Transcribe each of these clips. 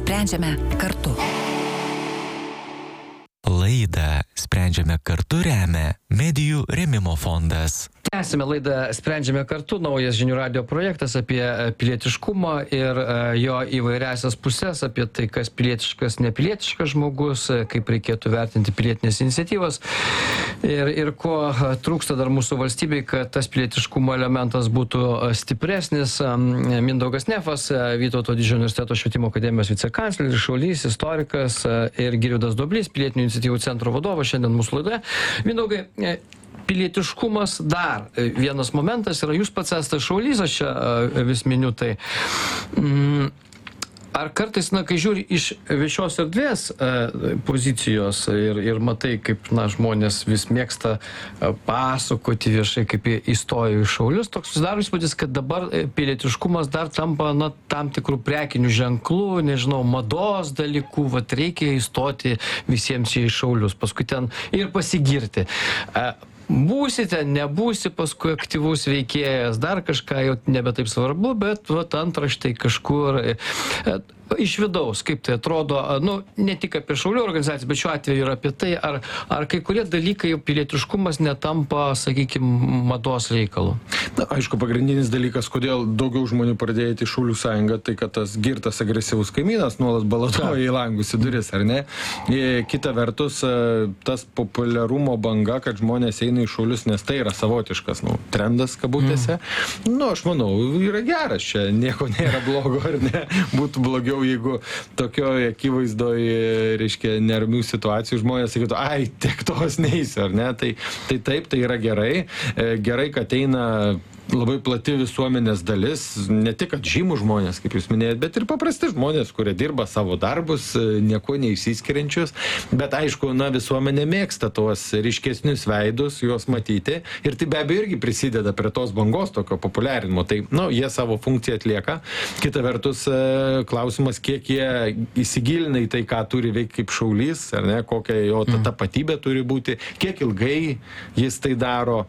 Sprendžiame kartu. Laidą Sprendžiame kartu remia Medijų rėmimo fondas. Tęsime laidą Sprendžiame kartu, naujas žinių radio projektas apie pilietiškumą ir jo įvairiasias pusės, apie tai, kas pilietiškas, nepilietiškas žmogus, kaip reikėtų vertinti pilietinės iniciatyvas ir ko trūksta dar mūsų valstybei, kad tas pilietiškumo elementas būtų stipresnis. Mindaugas Nefas, Vytauto didžiojo universiteto švietimo akademijos vicekancleris, šaulys, istorikas ir Girvydas Duoblys, pilietinių iniciatyvų centro vadovas, šiandien mūsų laidoje. Mindaugai, pilietiškumas dar vienas momentas yra, jūs pats esate šaulys, aš čia vis miniu tai. Ar kartais, kai žiūri iš viešos erdvės pozicijos ir matai, kaip žmonės vis mėgsta pasakoti viešai, kaip jie įstojo į šaulius, toks susidaro įspūdis, kad dabar pilietiškumas dar tampa tam tikrų prekinių ženklų, nežinau, mados dalykų, reikia įstoti visiems į šaulius, paskui ten ir pasigirti. Būsite, nebūsi paskui aktyvus veikėjas, dar kažką jau nebe taip svarbu, bet antraštei kažkur iš vidaus, kaip tai atrodo, ne tik apie šaulių organizaciją, bet šiuo atveju ir apie tai, ar kai kurie dalykai pilietiškumas netampa, sakykime, mados reikalu. Aišku, pagrindinis dalykas, kodėl daugiau žmonių pradėjo į Šaulių sąjungą, tai kad tas girtas agresyvus kaimynas nuolat baladoja į langus į duris, ar ne? Kita vertus, tas populiarumo banga, kad žmonės eina į šaulius, nes tai yra savotiškas trendas kabutėse. Aš manau, yra geras čia, nieko nėra blogo, ar ne? Būtų blogiau, jeigu tokioje akivaizdoje, reiškia, neramių situacijų žmonės sakytų, tiek tos neįsiu, ar ne? Tai taip, tai yra gerai. Gerai, kad eina labai plati visuomenės dalis, ne tik kad žymų žmonės, kaip jūs minėjot, bet ir paprasti žmonės, kurie dirba savo darbus, nieko neišsiskiriančius, bet aišku, visuomenė mėgsta tuos ryškesnius veidus, juos matyti ir tai be abejo irgi prisideda prie tos bangos tokio populiarinimo, tai, jie savo funkciją atlieka. Kita vertus, klausimas, kiek jie įsigilina į tai, ką turi veikti kaip šaulys, ar ne, kokia jo tapatybė turi būti, kiek ilgai jis tai daro,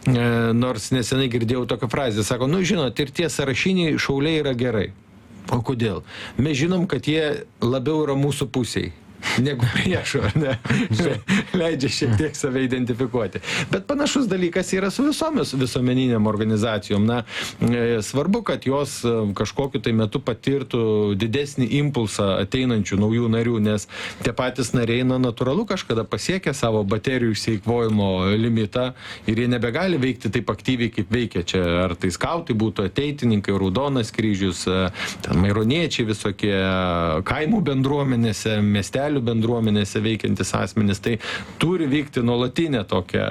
nors nesenai girdėjau tokią frazę, sako, žinot, ir tie sąrašiniai šauliai yra gerai. O kodėl? Mes žinom, kad jie labiau yra mūsų pusiai negu priešų, ar ne? Leidžia šiek tiek save identifikuoti. Bet panašus dalykas yra su visomis visuomeniniam organizacijom. Svarbu, kad jos kažkokiu tai metu patirtų didesnį impulsą ateinančių naujų narių, nes tie patys nariai, natūralu, kažkada pasiekia savo baterijų išsieikvojimo limitą ir jie nebegali veikti taip aktyviai, kaip veikia čia. Ar tai skautai būtų, ateitininkai, Raudonas kryžius, maironiečiai visokie, kaimų bendruomenėse, miestelių bendruomenėse veikiantis asmenys, tai turi vykti nuolatinė tokia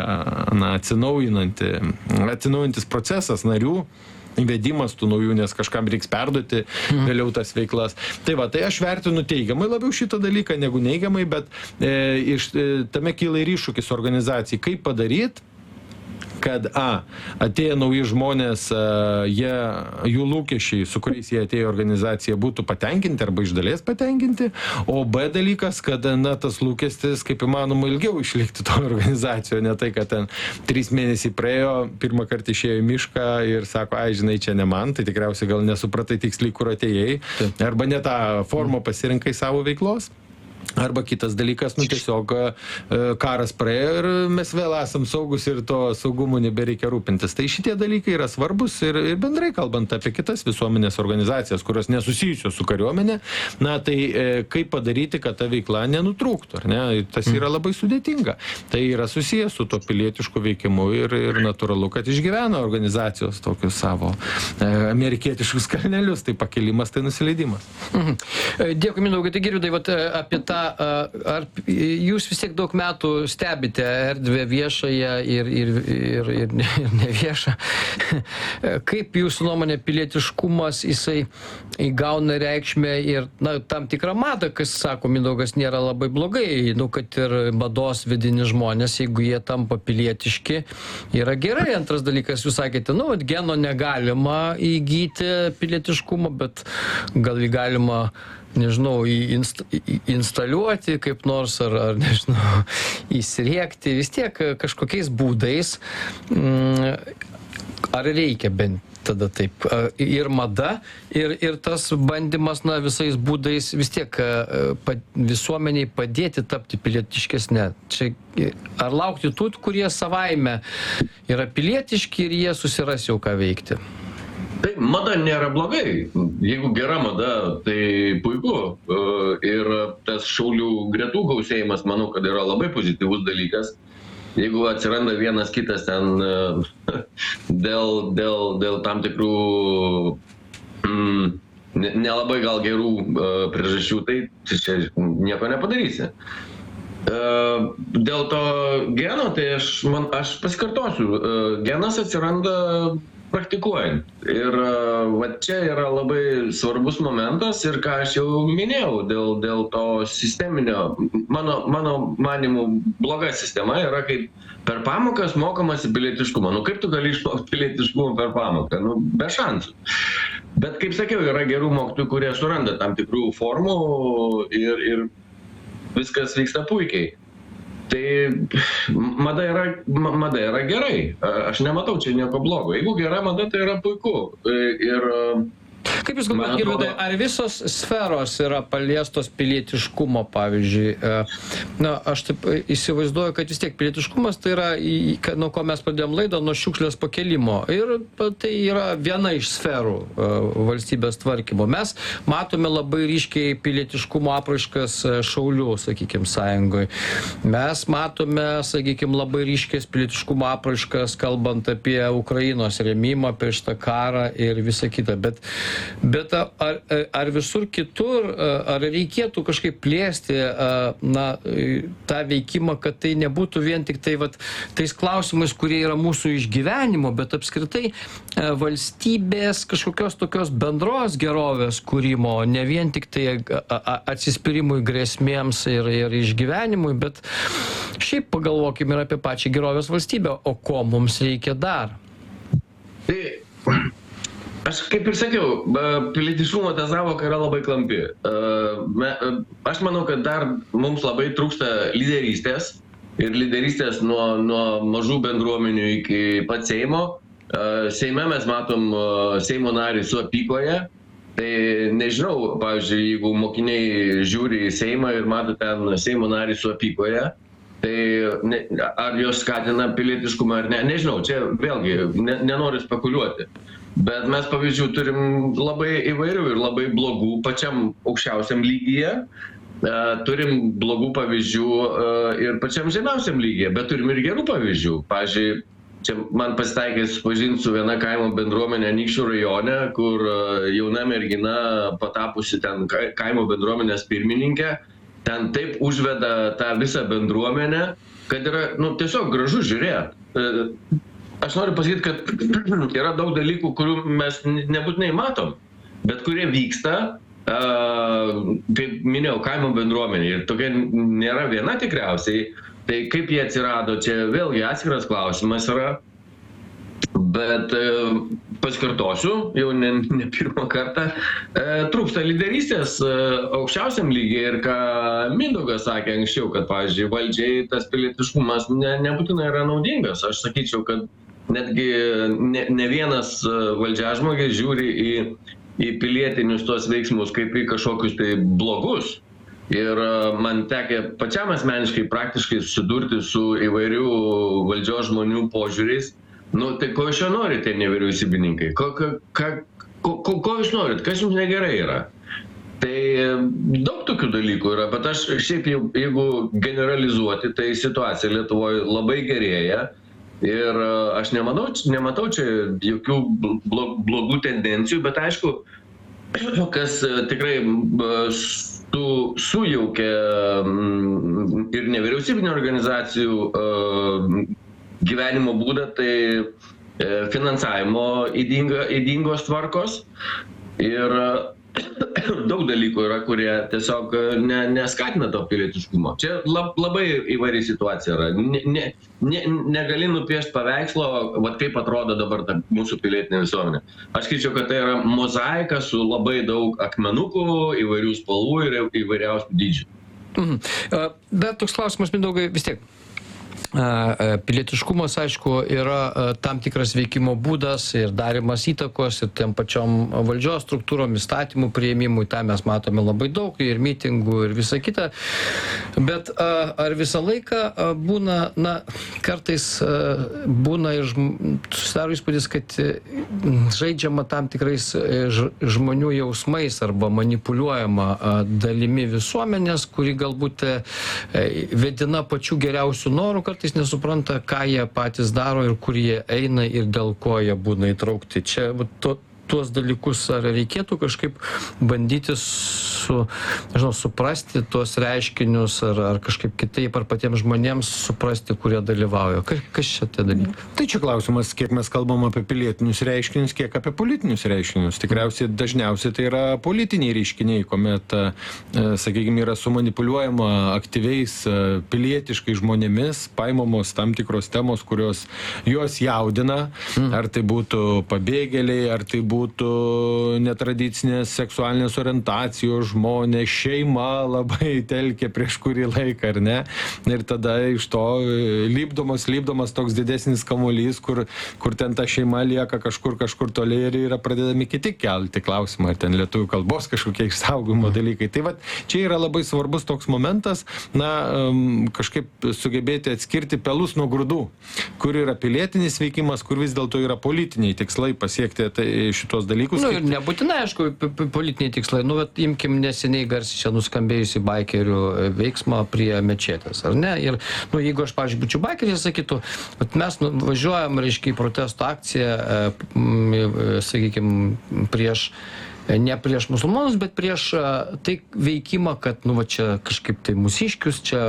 atsinaujinantis procesas narių, įvedimas tų naujų, nes kažkam reiks perduoti vėliau tas veiklas. Tai aš vertinu teigiamai labiau šitą dalyką negu neigiamai, bet tame kyla ir iššūkis organizacijai. Kaip padaryti, kad atėję nauji žmonės, jų lūkesčiai, su kuriais jie atėjo organizaciją, būtų patenkinti arba iš dalies patenkinti, o B dalykas, kad tas lūkestis kaip įmanoma ilgiau išlikti to organizacijoje, ne tai, kad ten 3 mėnesiai praėjo, pirmą kartą išėjo į mišką ir sako, žinai, čia ne man, tai tikriausiai gal nesupratai tiksliai, kur atėjai, arba ne tą formą pasirinkai savo veiklos. Arba kitas dalykas, tiesiog karas praėjo ir mes vėl esam saugus ir to saugumu nebereikia rūpintis. Tai šitie dalykai yra svarbus ir bendrai kalbant apie kitas visuomenės organizacijas, kurios nesusijusios su kariuomenė, tai kaip padaryti, kad ta veikla nenutrūktų, ar ne? Tas yra labai sudėtinga. Tai yra susijęs su to pilietišku veikimu ir natūralu, kad išgyvena organizacijos tokius savo amerikietiškus kalnelius, tai pakilimas, tai nusileidimas. Dėkui, Mindaugai, tai Girvydai, apie tą, ar jūs vis tiek daug metų stebite erdvę viešąją ir neviešą. Kaip jūsų nuomonė pilietiškumas, jisai įgauna reikšmę ir tam tikrą madą, kas sako, Mindaugas, nėra labai blogai, kad ir mados vidini žmonės, jeigu jie tampa pilietiški, yra gerai. Antras dalykas, jūs sakėte, geno negalima įgyti pilietiškumą, bet gal jį galima, nežinau, instaliuoti kaip nors, ar nežinau, įsiriekti vis tiek kažkokiais būdais. Ar reikia bent tada taip. Ir mada, ir tas bandymas, visais būdais vis tiek visuomeniai padėti tapti pilietiškesnė. Čia ar laukti tų, kurie savaime yra pilietiški ir jie susiras jau ką veikti? Tai mada nėra blogai. Jeigu gera mada, tai puiku. Ir tas šaulių gretų gausėjimas, manau, kad yra labai pozityvus dalykas. Jeigu atsiranda vienas kitas ten dėl tam tikrų nelabai gal gerų priežasčių, tai čia nieko nepadarysi. Dėl to geno, tai aš pasikartosiu, genas atsiranda praktikuojant. Ir va čia yra labai svarbus momentas ir ką aš jau minėjau, dėl to sisteminio, mano manimu, bloga sistema yra, kaip per pamokas mokomasi pilietiškumo. Kaip tu gali išmokti pilietiškumą per pamoką? Be šansų. Bet, kaip sakiau, yra gerų mokytojų, kurie suranda tam tikrų formų ir viskas vyksta puikiai. Tai mada yra gerai. Aš nematau čia nieko blogo. Jeigu gera mada, tai yra puiku. Ir kaip Jūs galvojate, Girvydai, ar visos sferos yra paliestos pilietiškumo, pavyzdžiui? Aš taip įsivaizduoju, kad vis tiek pilietiškumas tai yra, nuo ko mes pradėjom laidą, nuo šiukšlės pakėlimo. Ir tai yra viena iš sferų valstybės tvarkymo. Mes matome labai ryškiai pilietiškumo apraiškas šaulių, sakykime, sąjungoje. Mes matome, sakykime, labai ryškias pilietiškumo apraiškas, kalbant apie Ukrainos rėmimą prieš tą karą ir visą kitą. Bet ar visur kitur, ar reikėtų kažkaip plėsti tą veikimą, kad tai nebūtų vien tik tai tais klausimais, kurie yra mūsų išgyvenimo, bet apskritai valstybės kažkokios tokios bendros gerovės kūrimo, ne vien tik tai atsispyrimui grėsmėms ir išgyvenimui, bet šiaip pagalvokime ir apie pačią gerovės valstybę, o ko mums reikia dar? Aš kaip ir sakiau, pilietiškumo ta sąvoka yra labai klampi. Aš manau, kad dar mums labai trūksta lyderystės ir lyderystės nuo mažų bendruomenių iki pat Seimo. Seime mes matom Seimo narį su apykoje. Tai nežinau, pavyzdžiui, jeigu mokiniai žiūri į Seimą ir mato ten Seimo narį su apykoje, tai ar jos skatina pilietiškumą ar ne, nežinau, čia vėlgi nenoriu spekuliuoti. Bet mes pavyzdžių turim labai įvairių ir labai blogų pačiam aukščiausiam lygyje, turim blogų pavyzdžių ir pačiam žemiausiam lygyje, bet turim ir gerų pavyzdžių. Pavyzdžiui, čia man pasitaikė susipažinti su viena kaimo bendruomenė Anykščių rajone, kur jauna mergina patapusi ten kaimo bendruomenės pirmininkė, ten taip užveda tą visą bendruomenę, kad yra tiesiog gražu žiūrėti. Aš noriu pasakyti, kad yra daug dalykų, kurių mes nebūtinai matom, bet kurie vyksta, kaip minėjau, kaimo bendruomenė. Ir tokia nėra viena tikriausiai. Tai kaip jie atsirado, čia vėlgi atskiras klausimas yra. Bet pasikartosiu, jau ne pirmą kartą, trūksta lyderystės aukščiausiam lygiai ir ką Mindaugas sakė anksčiau, kad, pavyzdžiui, valdžiai tas pilietiškumas nebūtinai yra naudingas. Aš sakyčiau, kad netgi ne vienas valdžiažmogis žiūri į pilietinius tos veiksmus kaip į kažkokius tai blogus. Ir man tekė pačiam asmeniškai praktiškai susidurti su įvairių valdžios žmonių požiūriais. Tai ko iš jo norit, tie nevyriausybininkai? Ko jūs norit? Kas jums negerai yra? Tai daug tokių dalykų yra, bet aš šiaip jeigu generalizuoti, tai situacija Lietuvoje labai gerėja. Ir aš nematau čia jokių blogų tendencijų, bet aišku, kas tikrai sujaukia ir nevyriausybinių organizacijų gyvenimo būdą, tai finansavimo ydingos tvarkos ir daug dalykų yra, kurie tiesiog neskatina to pilietiškumo. Čia labai įvairi situacija yra. Negali nupiešti paveikslo, kaip atrodo dabar ta mūsų pilietinė visuomenė. Aš skaičiau, kad tai yra mozaika su labai daug akmenukų, įvairių spalvų ir įvairiausių dydžių. Bet toks klausimas, Mindaugai, vis tiek. Pilietiškumas, aišku, yra tam tikras veikimo būdas ir darimas įtakos ir tiem pačiom valdžios struktūrom, įstatymų priėmimui, tą mes matome labai daug, ir mitingų, ir visa kita. Bet ar visą laiką būna, kartais būna ir susidaro įspūdis, kad žaidžiama tam tikrais žmonių jausmais arba manipuliuojama dalimi visuomenės, kuri galbūt vedina pačių geriausių norų, kartais nesupranta, ką jie patys daro ir kur jie eina ir dėl ko jie būna įtraukti. Čia tuos dalykus ar reikėtų kažkaip bandyti suprasti tuos reiškinius ar kažkaip kitaip, ar patiems žmonėms suprasti, kurie dalyvauja. Kas čia tie dalykai? Tai čia klausimas, kiek mes kalbam apie pilietinius reiškinius, kiek apie politinius reiškinius. Tikriausiai dažniausiai tai yra politiniai reiškiniai, kuomet, sakykime, yra sumanipuliuojama aktyviais pilietiškai žmonėmis, paimamos tam tikros temos, kurios juos jaudina, ar tai būtų pabėgėliai, ar tai būtų netradicinės seksualinės orientacijos žmonės, šeima labai telkia prieš kurį laiką, ar ne? Ir tada iš to lipdomas toks didesnis kamuolys, kur ten ta šeima lieka kažkur toliai ir yra pradedami kiti kelti klausimą, ar ten lietuvių kalbos kažkokie išsaugojimo dalykai. Tai vat, čia yra labai svarbus toks momentas, kažkaip sugebėti atskirti pelus nuo grūdų, kur yra pilietinis veikimas, kur vis dėlto yra politiniai tikslai pasiekti šitos dalykus. Ir nebūtinai, aišku, politiniai tikslai. Bet imkim neseniai garsiai čia nuskambėjusi baikerių veiksmą prie mečetės, ar ne? Ir, jeigu aš, pavyzdžiui, būčiau baikeris, sakytų, mes važiuojam, reiškia, į protesto akciją, sakykime, ne prieš musulmonus, bet prieš tai veikimą, kad, čia kažkaip tai mūsiškius čia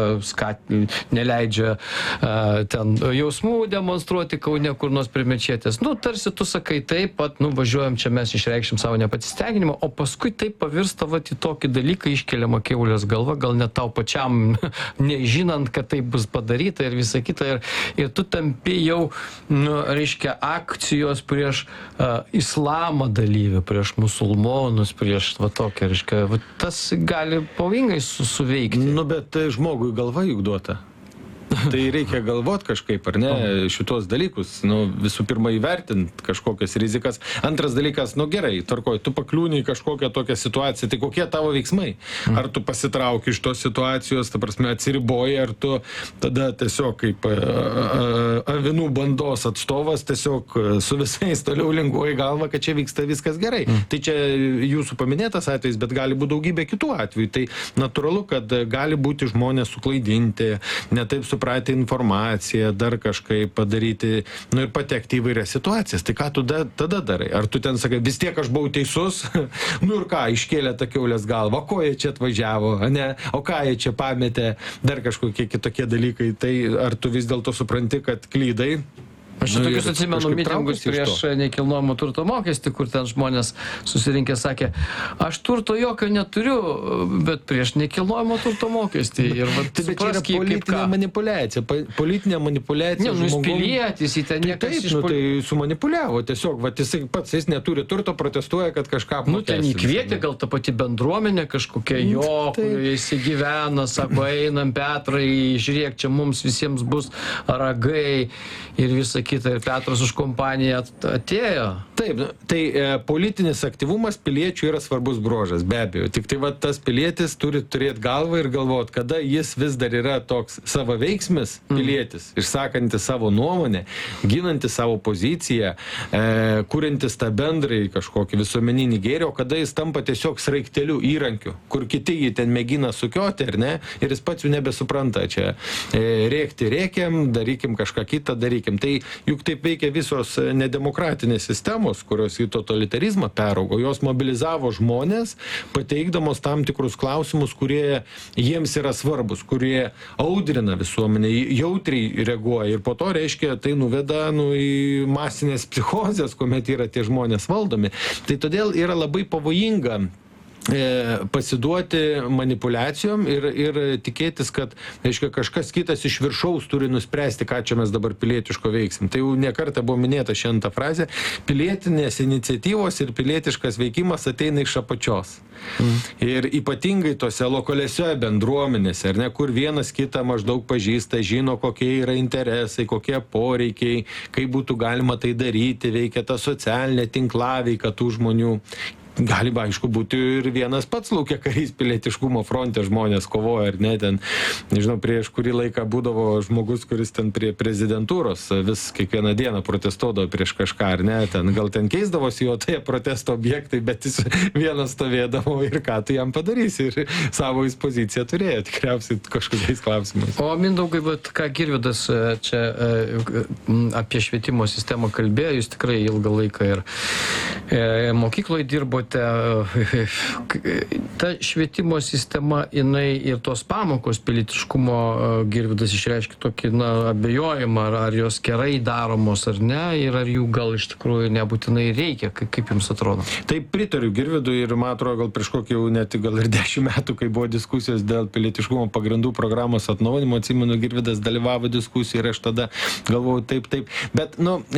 neleidžia ten jausmų demonstruoti Kaune kur nors prie mečetės. Tarsi tu sakai taip pat, važiuojam čia, mes išreikšim savo nepasistenkinimą, o paskui taip pavirsta į tokį dalyką, iškeliama kiaulės galva, gal net tau pačiam nežinant, kad tai bus padaryta ir visa kita. Ir tu tampi jau, reiškia, akcijos prieš islamą dalyvį, prieš musulmonus, prieš tokią, reiškia, tas gali pavojingai suveikti. Bet žmogui galva juk duota. Tai reikia galvot kažkaip, ar ne, šitos dalykus. Visų pirma, įvertinti kažkokias rizikas. Antras dalykas, gerai, tvarkoj, tu pakliūni į kažkokią tokią situaciją, tai kokie tavo veiksmai? Ar tu pasitrauki iš tos situacijos, ta prasme, atsiriboji, ar tu tada tiesiog kaip avinų bandos atstovas tiesiog su visais toliau linguoji galvą, kad čia vyksta viskas gerai. Tai čia jūsų paminėtas atvejis, bet gali būti daugybė kitų atvejų. Tai natūralu, kad gali būti žmonės suklaidinti, netaip supratę informaciją, dar kažkaip padaryti, ir patekti į vairias situacijas. Tai ką tu tada darai? Ar tu ten sakai, vis tiek aš buvau teisus? Ir ką, iškėlė tą kiaulės galvą, ko jie čia atvažiavo, ne? O ką jie čia pametė, dar kažkokie kitokie dalykai. Tai ar tu vis dėlto supranti, kad klydai? Aš tokius atsimenu mitingus prieš nekilnojamo turto mokestį, kur ten žmonės susirinkę sakė, aš turto jokio neturiu, bet prieš nekilnojamo turto mokestį. Ir bet čia yra politinė manipuliacija. Politinė manipuliacija. Jis pilietis, jis ten niekas tai sumanipuliavo. Tiesiog, jis pats neturi turto, protestuoja, kad kažką apmokestinti. Ten įkvietė gal ta pati bendruomenė kažkokia kurioje įsigyvena, sako, einam Petrai, žiūrėk, čia mums visiems bus ragai ir visa kita. Ir Petras už kompaniją atėjo. Taip, tai politinis aktyvumas piliečių yra svarbus bruožas, be abejo. Tik tai tas pilietis turi turėti galvą ir galvoti, kada jis vis dar yra toks savaveiksmis pilietis, išsakantis savo nuomonę, ginantis savo poziciją, kuriantis tą bendrai kažkokį visuomeninį gėrį, o kada jis tampa tiesiog sraigteliu įrankiu, kur kiti jį ten mėgina sukioti, ar ne, ir jis pats jų nebesupranta. Čia rėkti rėkiam, darykim kažką kitą, darykim. Tai juk taip veikia visos nedemokratinės sistemos, kurios į totalitarizmą peraugo. Jos mobilizavo žmonės, pateikdamos tam tikrus klausimus, kurie jiems yra svarbus, kurie audrina visuomenę, jautriai reaguoja. Ir po to, reiškia, tai nuveda į masinės psichozės, kuomet yra tie žmonės valdomi. Tai todėl yra labai pavojinga pasiduoti manipulacijom ir tikėtis, kad, aiškiai, kažkas kitas iš viršaus turi nuspręsti, ką čia mes dabar pilietiško veiksim. Tai jau nekartą buvo minėta šiandien ta frazė, pilietinės iniciatyvos ir pilietiškas veikimas ateina iš apačios. Ir ypatingai tose lokalėse bendruomenėse, ar ne, kur vienas kitą maždaug pažįsta, žino, kokie yra interesai, kokie poreikiai, kaip būtų galima tai daryti, veikia ta socialinė tinklaveika tų žmonių. Gali, aišku, būti ir vienas pats laukia karys pilietiškumo fronte žmonės kovoja, ar ne, ten, nežinau, prieš kurį laiką būdavo žmogus, kuris ten prie prezidentūros vis kiekvieną dieną protestuodavo prieš kažką, ar ne, ten gal ten keisdavosi jo tie protesto objektai, bet jis vienas stovėdavo ir ką tu jam padarysi, ir savo jis poziciją turėjo, tikriausiai kažkokiais klausimais. O Mindaugai, bet ką Girvydas čia apie švietimo sistemą kalbėjo, jūs tikrai ilgą laiką ir mokykloje dirbo. Ta švietimo sistema, jinai ir tos pamokos pilietiškumo, Girvydas išreiškia tokį, abejojimą, ar jos gerai daromos ar ne, ir ar jų gal iš tikrųjų nebūtinai reikia, kaip jums atrodo? Taip, pritariu Girvydui ir man atrodo, gal prieš kokį jau net gal ir 10 metų, kai buvo diskusijos dėl pilietiškumo pagrindų programos atnaujinimo, atsimenu, Girvydas dalyvavo diskusijoje ir aš tada galvojau taip. Bet,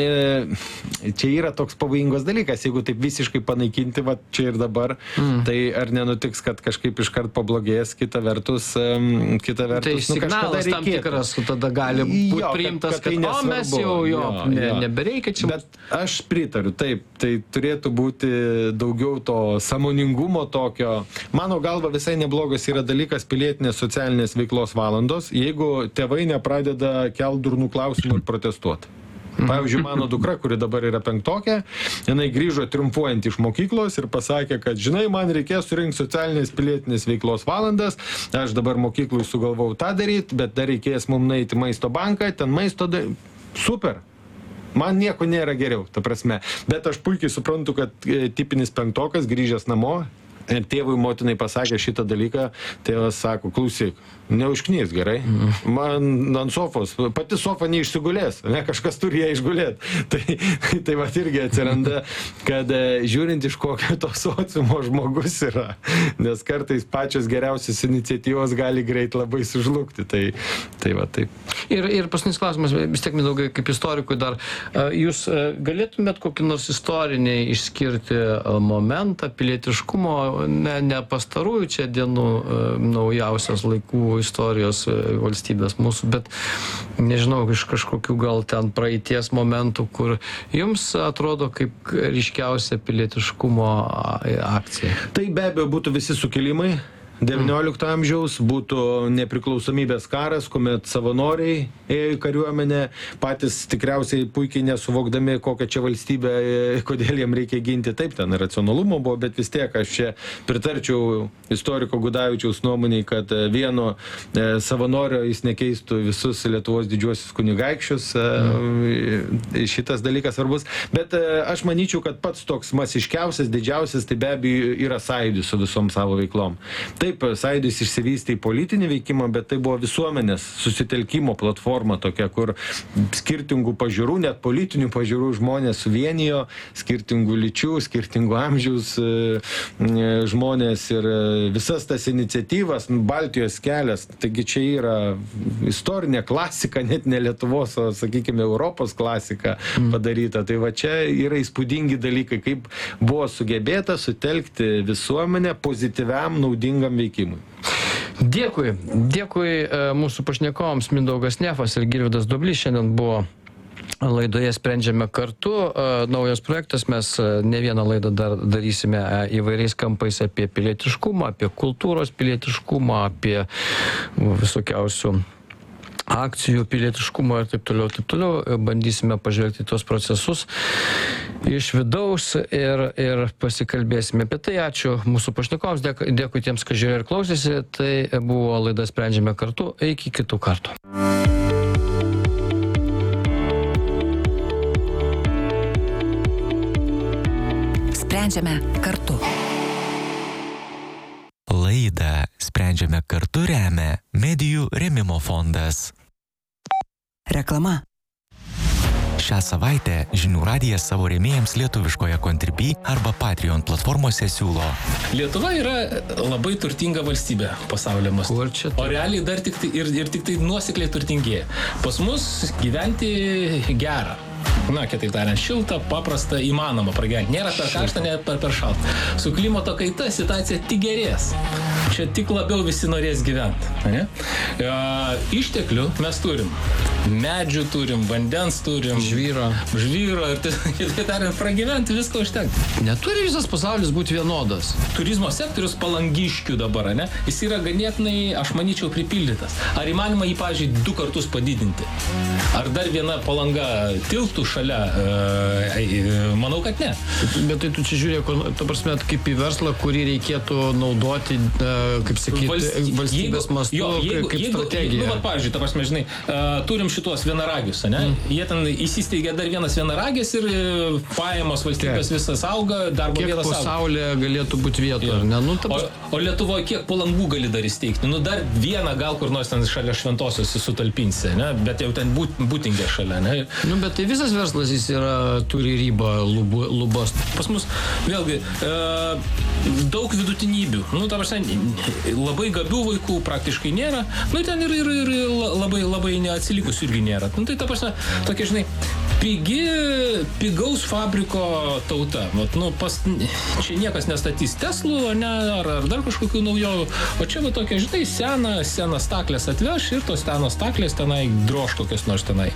čia yra toks pavojingas dalykas, jeigu taip visiškai panaikinti, čia ir dabar, tai ar nenutiks, kad kažkaip iškart pablogės, kita vertus, tai signalas tam tikras, tada gali būti priimtas, kad mes jau nebereikia čia. Bet aš pritariu, taip, tai turėtų būti daugiau to sąmoningumo tokio. Mano galva visai neblogas yra dalykas pilietinės socialinės veiklos valandos, jeigu tėvai nepradeda kelt durnų klausimų ir protestuoti. Pavyzdžiui, mano dukra, kuri dabar yra 5-okė, jinai grįžo triumfuojant iš mokyklos ir pasakė, kad, žinai, man reikės surinkti socialinės pilietinės veiklos valandas, aš dabar mokyklui sugalvau tą daryti, bet dar reikės mums nueiti maisto banką, ten maisto super. Man nieko nėra geriau, ta prasme. Bet aš puikiai suprantu, kad tipinis 5-okas grįžęs namo, ir tėvui motinai pasakė šitą dalyką, tėvas sako, klausyk, neužknys, gerai? Man ant sofos, pati sofa neišsigulės, ne, kažkas turi ją išgulėti. Tai va irgi atsiranda, kad žiūrint iš kokio to sociumo žmogus yra, nes kartais pačios geriausios iniciatyvos gali greit labai sužlugti. Tai va taip. Ir paskutinis klausimas, vis tiek Mindaugai, kaip istorikui dar, jūs galėtumėt kokį nors istorinį išskirti momentą pilietiškumo, ne pastarųjų čia dienų naujausios laikų istorijos valstybės mūsų, bet nežinau, iš kažkokių gal ten praeities momentų, kur jums atrodo kaip ryškiausia pilietiškumo akcija? Tai be abejo būtų visi sukilimai 19 amžiaus, būtų nepriklausomybės karas, kuomet savanoriai ėjo į kariuomenę, patys tikriausiai puikiai nesuvokdami, kokią čia valstybę, kodėl jiem reikia ginti. Taip, ten racionalumo buvo, bet vis tiek aš čia pritarčiau istoriko Gudavičiaus nuomonei, kad vieno savanorio jis nekeistų visus Lietuvos didžiuosius kunigaikščius. Šitas dalykas svarbus. Bet aš manyčiau, kad pats toks masiškiausias, didžiausias, tai be abejo yra Sąjūdis su visom savo veiklom. Taip, Sąjūdis išsivystė į politinį veikimą, bet tai buvo visuomenės susitelkimo platforma tokia, kur skirtingų pažiūrų, net politinių pažiūrų žmonės suvienijo, skirtingų lyčių, skirtingų amžiaus žmonės ir visas tas iniciatyvas, Baltijos kelias, taigi čia yra istorinė klasika, net ne Lietuvos, o, sakykime, Europos klasika padaryta. Tai va čia yra įspūdingi dalykai, kaip buvo sugebėta sutelkti visuomenę pozityviam, naudingam veikimui. Dėkui mūsų pašnekovams Mindaugas Nefas ir Girvydas Duoblys. Šiandien buvo laidoje Sprendžiame kartu. Naujas projektas, mes ne vieną laidą dar darysime įvairiais kampais apie pilietiškumą, apie kultūros pilietiškumą, apie visokiausių akcijų pilietiškumo ir taip toliau. Bandysime pažvelgti tuos procesus iš vidaus ir pasikalbėsime apie tai. Ačiū mūsų pašnekovams, dėkui tiems, kas žiūrėjo ir klausėsi. Tai buvo laida Sprendžiame kartu. Iki kitų kartų. Sprendžiame kartu. Laidą Sprendžiame kartu remia Medijų rėmimo fondas. Reklama. Šią savaitę Žinių radijas savo rėmėjams lietuviškoje Contribui arba Patreon platformose siūlo. Lietuva yra labai turtinga valstybė pasaulio mastu. Kur čia tai? O realiai dar tik tai, ir tik tai nuosekliai turtingėja. Pas mus gyventi gera. Na, kitaip tariant, šilta, paprasta, įmanoma pragyventi. Nėra per karštą, nėra per šaltą. Su klimato kaita situacija tik gerės. Čia tik labiau visi norės gyventi. Ne? Išteklių mes turim. Medžių turim, vandens turim. Žvyro. Ir kitaip tariant, pragyventi viską užtenka. Neturi visas pasaulis būti vienodas. Turizmo sektorius Palangiškių dabar, ne? Jis yra ganėtinai, aš manyčiau, pripildytas. Ar įmanoma jį, pavyzdžiui, 2 kartus padidinti? Ar dar viena Palanga tilptų šalia? Manau, kad ne. Bet tai tu čia žiūrėk, ta prasme, kaip į verslą, kurį reikėtų naudoti, kaip sakyti, valstybės mastu, kaip strategija. Nu, pavyzdžiui, ta prasme, žinai, turim šitos vienaragius, ne? Jie ten įsisteigė dar vienas vienaragis ir pajamos valstybės visas auga, darbo vietas auga. Kiek pasaulyje galėtų būti vietų, ar ne? Nu, o Lietuvoje kiek Palangų gali dar įsteigti? Nu, dar vieną gal kur nors ten šalia Šventosios sutalpinsi, ne? Bet jau ten būtingė šalia, ne? Nu, bet tai visas verslas jis turi ribą, lubas. Pas mus, vėlgi, daug vidutinybių. Nu, ta prasme, labai gabių vaikų praktiškai nėra. Nu, ten ir labai neatsilikusių irgi nėra. Nu, tai ta prasme, tokia, žinai, pigaus fabriko tauta. Vat, nu, čia niekas nestatys Teslų, ne, ar dar kažkokių naujovių. O čia va tokia, žinai, senas staklės atveš ir tos senos staklės tenai droš kokios nors tenai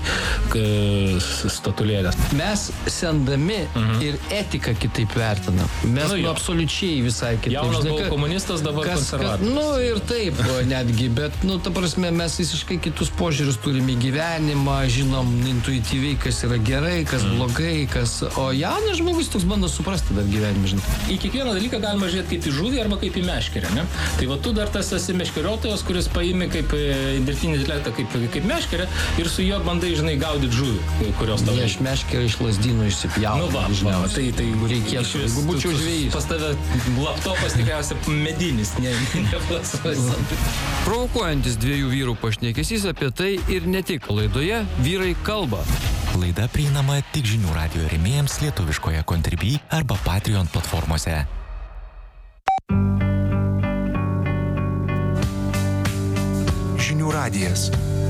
statulėlės. Mes sendami ir etiką kitaip vertinam. Mes absoliučiai visai kitaip. Jaunas buvo komunistas, dabar konservatorius. Nu ir taip netgi, bet, nu, ta prasme, mes visiškai kitus požiūrius turime į gyvenimą, žinom intuityviai, kas yra gerai, kas blogai, o jaunas žmogus toks bando suprasti dar gyvenimą, žinai. Į kiekvieną dalyką galima žiūrėti kaip į žuvį arba kaip į meškerę, ne? Tai va tu dar tas esi meškeriotojas, kuris paimi kaip dirbtinį intelektą kaip meškerę ir su juo bandai, žinai, gaudyti žuvį, kurios tavo. Aš meškerę iš lazdynų išsipjaunu. Nu va, tai reikėtų, jeigu būčiau žvejys. Pas tave laptopas tikriausiai medinis, ne plasmas. Provokuojantis 2 vyrų pašnekesys apie tai ir ne tik. Laidoje Vyrai kalba. Laida prieinama tik Žinių radijo rėmėjams lietuviškoje Contribui arba Patreon platformose. Žinių radijas.